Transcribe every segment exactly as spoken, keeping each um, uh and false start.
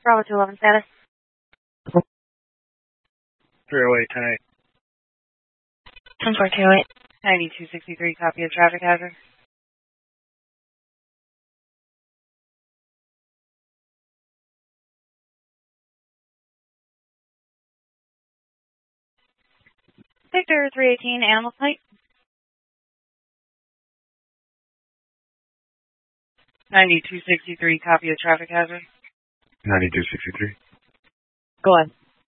Bravo two eleven status. three oh eight, ten eight. ten four two eight. ninety-two sixty-three, copy of traffic hazard. Victor three eighteen, animal flight. ninety-two sixty-three, copy of traffic hazard. ninety-two sixty-three. Go ahead.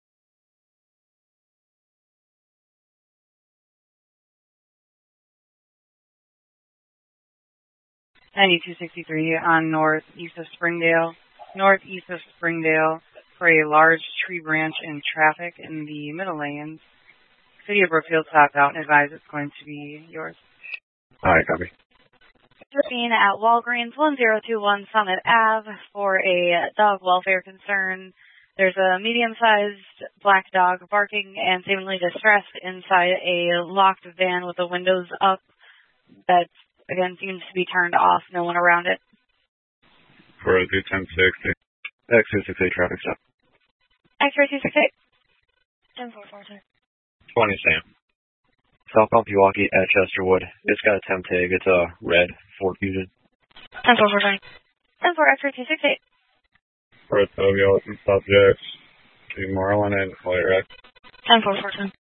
ninety-two sixty-three on northeast of Springdale, northeast of Springdale for a large tree branch in traffic in the middle lanes. City of Brookfield stopped out and advised it's going to be yours. All right, copy. Being at Walgreens one zero two one Summit Ave for a dog welfare concern. There's a medium-sized black dog barking and seemingly distressed inside a locked van with the windows up that, again, seems to be turned off. No one around it. four oh two, ten sixty. X two six eight traffic stop. X-ray two six eight. ten four four two. twenty, Sam. Southbound Pewaukee at Chesterwood. It's got a temp tag. It's a red Ford Fusion. ten four four two. ten four X-ray two six eight. For a Tokyo and subjects to Marlin and Claire X. ten four four two.